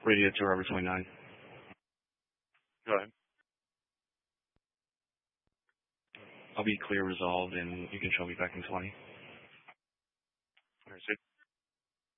Radio to Robert 29. Go ahead. I'll be clear, resolved, and you can show me back in 20. All right, see.